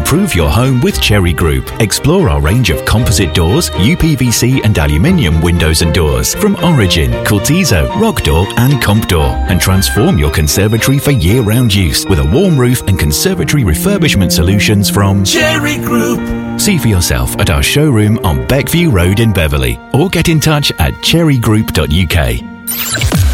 Improve your home with Cherry Group. Explore our range of composite doors, UPVC and aluminium windows and doors from Origin, Cortizo, Rock Door and Comp Door, and transform your conservatory for year-round use with a warm roof and conservatory refurbishment solutions from Cherry Group. See for yourself at our showroom on Beckview Road in Beverley, or get in touch at cherrygroup.uk.